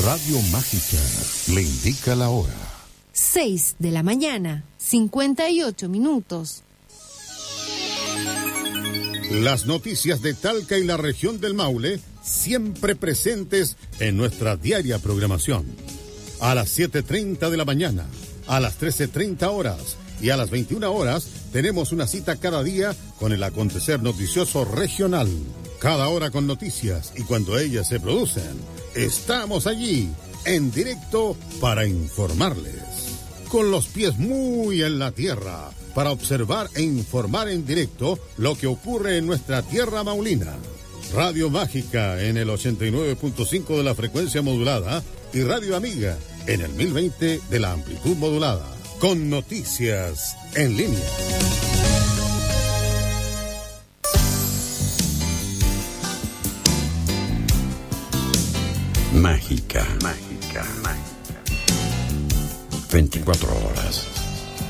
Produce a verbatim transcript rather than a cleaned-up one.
Radio Mágica le indica la hora. seis de la mañana, cincuenta y ocho minutos. Las noticias de Talca y la región del Maule, siempre presentes en nuestra diaria programación. A las siete treinta de la mañana, a las trece treinta horas y a las veintiuna horas tenemos una cita cada día con el acontecer noticioso regional. Cada hora con noticias y cuando ellas se producen, estamos allí, en directo para informarles. Con los pies muy en la tierra, para observar e informar en directo lo que ocurre en nuestra tierra maulina. Radio Mágica en el ochenta y nueve punto cinco de la frecuencia modulada y Radio Amiga en el mil veinte de la amplitud modulada. Con noticias en línea. Mágica, mágica, mágica. veinticuatro horas.